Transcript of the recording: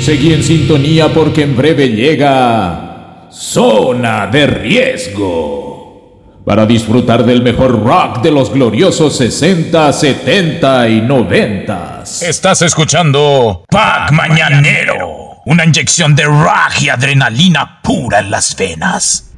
Seguí en sintonía porque en breve llega Zona de Riesgo, para disfrutar del mejor rock de los gloriosos 60, 70 y 90. Estás escuchando Pack Mañanero, una inyección de rock y adrenalina pura en las venas.